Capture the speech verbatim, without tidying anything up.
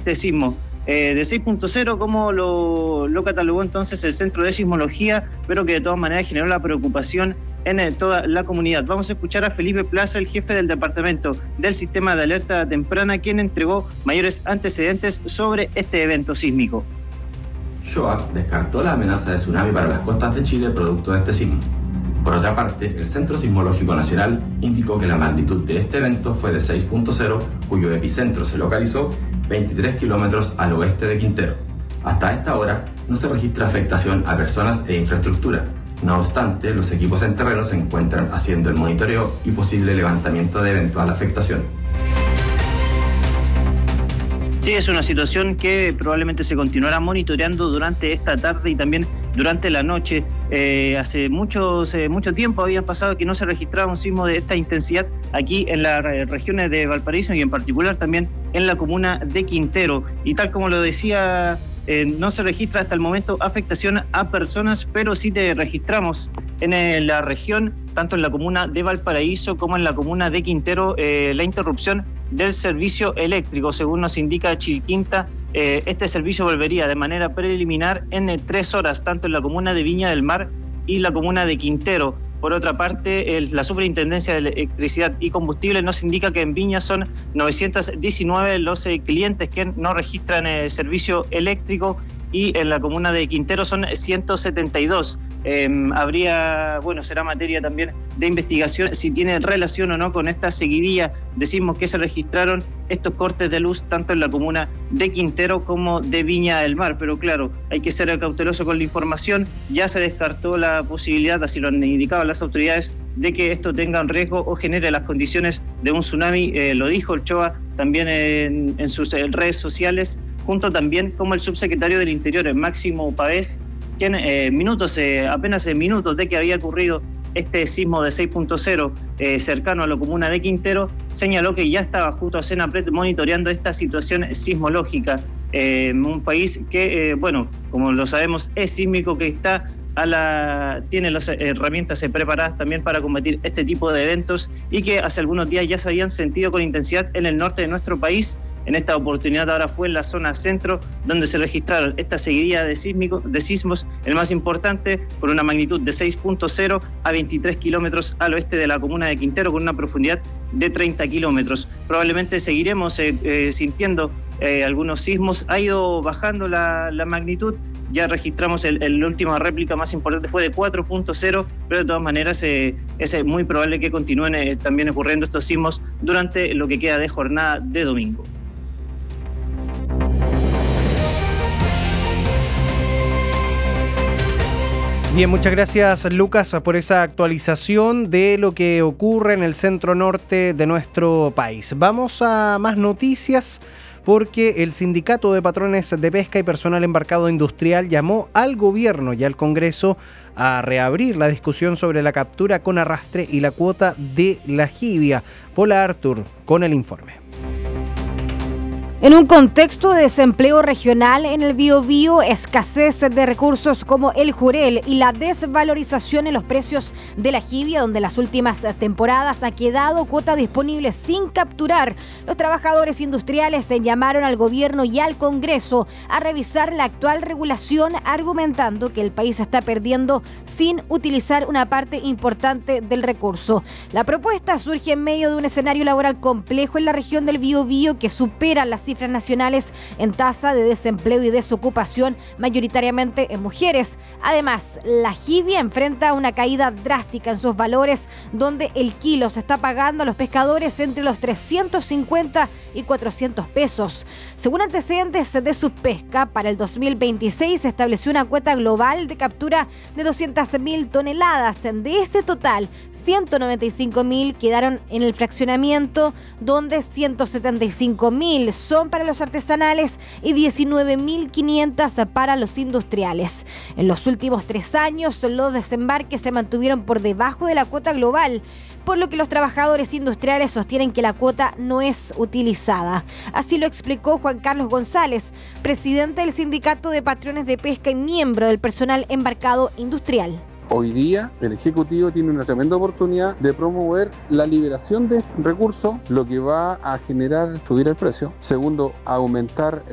este sismo. Eh, de seis punto cero, como lo, lo catalogó entonces el Centro de Sismología, pero que de todas maneras generó la preocupación en eh, toda la comunidad. Vamos a escuchar a Felipe Plaza, el jefe del Departamento del Sistema de Alerta Temprana, quien entregó mayores antecedentes sobre este evento sísmico. SHOAC descartó la amenaza de tsunami para las costas de Chile producto de este sismo. Por otra parte, el Centro Sismológico Nacional indicó que la magnitud de este evento fue de seis punto cero, cuyo epicentro se localizó veintitrés kilómetros al oeste de Quintero. Hasta esta hora no se registra afectación a personas e infraestructura. No obstante, los equipos en terreno se encuentran haciendo el monitoreo y posible levantamiento de eventual afectación. Sí, es una situación que probablemente se continuará monitoreando durante esta tarde y también durante la noche. Eh, hace muchos, eh, mucho tiempo había pasado que no se registraba un sismo de esta intensidad aquí en las regiones de Valparaíso y en particular también en la comuna de Quintero. Y tal como lo decía, eh, no se registra hasta el momento afectación a personas, pero sí te registramos en eh, la región, tanto en la comuna de Valparaíso como en la comuna de Quintero, eh, la interrupción del servicio eléctrico. Según nos indica Chilquinta, eh, este servicio volvería de manera preliminar en eh, tres horas, tanto en la comuna de Viña del Mar y la comuna de Quintero. Por otra parte, el, la Superintendencia de Electricidad y Combustible nos indica que en Viña son novecientos diecinueve los eh, clientes que no registran el eh, servicio eléctrico y en la comuna de Quintero son ciento setenta y dos. Eh, habría, bueno, será materia también de investigación si tiene relación o no con esta seguidilla de sismos que se registraron, estos cortes de luz tanto en la comuna de Quintero como de Viña del Mar. Pero claro, hay que ser cauteloso con la información. Ya se descartó la posibilidad, así lo han indicado las autoridades, de que esto tenga un riesgo o genere las condiciones de un tsunami. Eh, lo dijo el CHOA también en, en sus en redes sociales, junto también como el subsecretario del Interior, el Máximo Pavés, quien eh, minutos, eh, apenas en minutos de que había ocurrido este sismo de seis punto cero eh, cercano a la comuna de Quintero, señaló que ya estaba junto a Senapred monitoreando esta situación sismológica. Eh, un país que, eh, bueno, como lo sabemos, es sísmico, que está a la, tiene las herramientas preparadas también para combatir este tipo de eventos y que hace algunos días ya se habían sentido con intensidad en el norte de nuestro país. En esta oportunidad ahora fue en la zona centro donde se registraron esta seguidilla de, sísmico, de sismos, el más importante por una magnitud de seis punto cero a veintitrés kilómetros al oeste de la comuna de Quintero, con una profundidad de treinta kilómetros. Probablemente seguiremos eh, eh, sintiendo eh, algunos sismos. Ha ido bajando la, la magnitud. Ya registramos el, el última réplica más importante fue de cuatro punto cero, pero de todas maneras eh, es muy probable que continúen eh, también ocurriendo estos sismos durante lo que queda de jornada de domingo. Bien, muchas gracias Lucas por esa actualización de lo que ocurre en el centro norte de nuestro país. Vamos a más noticias porque el Sindicato de Patrones de Pesca y Personal Embarcado Industrial llamó al gobierno y al Congreso a reabrir la discusión sobre la captura con arrastre y la cuota de la jibia. Paula Artur con el informe. En un contexto de desempleo regional en el Biobío, escasez de recursos como el jurel y la desvalorización en los precios de la jibia, donde las últimas temporadas ha quedado cuota disponible sin capturar, los trabajadores industriales llamaron al gobierno y al Congreso a revisar la actual regulación, argumentando que el país está perdiendo sin utilizar una parte importante del recurso. La propuesta surge en medio de un escenario laboral complejo en la región del Biobío que supera las cifras nacionales en tasa de desempleo y desocupación, mayoritariamente en mujeres. Además, la jibia enfrenta una caída drástica en sus valores, donde el kilo se está pagando a los pescadores entre los trescientos cincuenta y cuatrocientos pesos. Según antecedentes de Subpesca, para el dos mil veintiséis se estableció una cuota global de captura de doscientas mil toneladas. De este total, ciento noventa y cinco mil quedaron en el fraccionamiento, donde ciento setenta y cinco mil son para los artesanales y diecinueve mil quinientos para los industriales. En los últimos tres años, los desembarques se mantuvieron por debajo de la cuota global, por lo que los trabajadores industriales sostienen que la cuota no es utilizada. Así lo explicó Juan Carlos González, presidente del Sindicato de Patrones de Pesca y miembro del personal embarcado industrial. Hoy día el Ejecutivo tiene una tremenda oportunidad de promover la liberación de recursos, lo que va a generar subir el precio. Segundo, aumentar